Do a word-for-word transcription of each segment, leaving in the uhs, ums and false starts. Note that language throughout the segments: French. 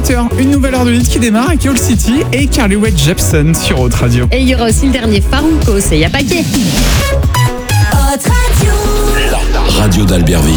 dix-huit heures, une nouvelle heure de hit qui démarre avec Old City et Carly Rae Jepsen sur Hot Radio. Et il y aura aussi le dernier Farouko, c'est Y'a Paquet. Hot Radio. La radio d'Albertville.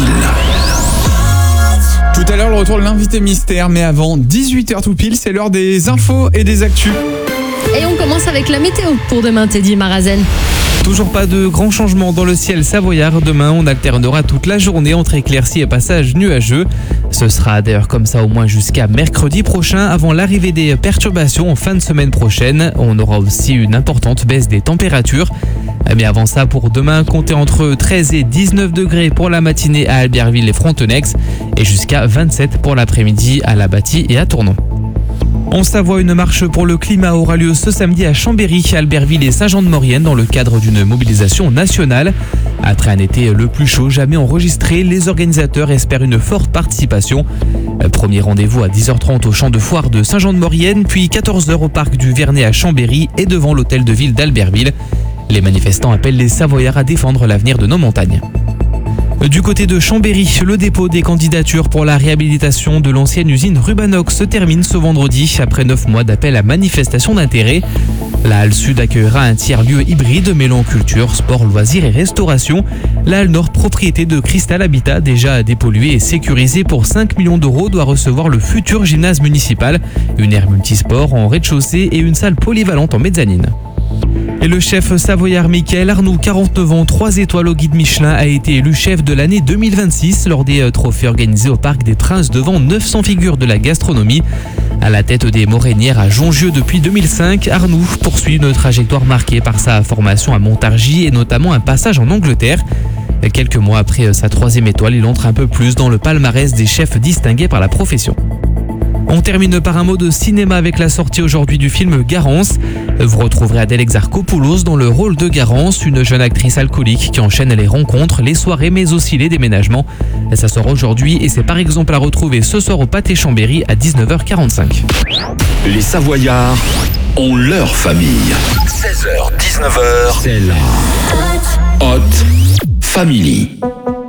Tout à l'heure, le retour de l'invité mystère, mais avant dix-huit heures tout pile, c'est l'heure des infos et des actus. Et on commence avec la météo pour demain, Teddy Marazen. Toujours pas de grands changements dans le ciel savoyard. Demain, on alternera toute la journée entre éclaircies et passages nuageux. Ce sera d'ailleurs comme ça au moins jusqu'à mercredi prochain, avant l'arrivée des perturbations en fin de semaine prochaine. On aura aussi une importante baisse des températures. Mais avant ça, pour demain, comptez entre treize et dix-neuf degrés pour la matinée à Albertville et Frontenex et jusqu'à vingt-sept pour l'après-midi à La Bâtie et à Tournon. En Savoie, une marche pour le climat aura lieu ce samedi à Chambéry, Albertville et Saint-Jean-de-Maurienne dans le cadre d'une mobilisation nationale. Après un été le plus chaud jamais enregistré, les organisateurs espèrent une forte participation. Premier rendez-vous à dix heures trente au champ de foire de Saint-Jean-de-Maurienne, puis quatorze heures au parc du Vernet à Chambéry et devant l'hôtel de ville d'Albertville. Les manifestants appellent les Savoyards à défendre l'avenir de nos montagnes. Du côté de Chambéry, le dépôt des candidatures pour la réhabilitation de l'ancienne usine Rubanox se termine ce vendredi après neuf mois d'appel à manifestation d'intérêt. La Halle Sud accueillera un tiers-lieu hybride mêlant culture, sport, loisirs et restauration. La Halle Nord, propriété de Cristal Habitat, déjà dépolluée et sécurisée pour cinq millions d'euros, doit recevoir le futur gymnase municipal, une aire multisport en rez-de-chaussée et une salle polyvalente en mezzanine. Et le chef savoyard Michael Arnoux, quarante-neuf ans, trois étoiles au guide Michelin, a été élu chef de l'année deux mille vingt-six lors des trophées organisés au Parc des Princes devant neuf cents figures de la gastronomie. À la tête des Morénières à Jongieu depuis deux mille cinq, Arnoux poursuit une trajectoire marquée par sa formation à Montargis et notamment un passage en Angleterre. Quelques mois après sa troisième étoile, il entre un peu plus dans le palmarès des chefs distingués par la profession. On termine par un mot de cinéma avec la sortie aujourd'hui du film Garance. Vous retrouverez Adèle Exarchopoulos dans le rôle de Garance, une jeune actrice alcoolique qui enchaîne les rencontres, les soirées mais aussi les déménagements. Ça sort aujourd'hui et c'est par exemple à retrouver ce soir au Pâté Chambéry à dix-neuf heures quarante-cinq. Les Savoyards ont leur famille. seize heures, dix-neuf heures, c'est la Hot Family.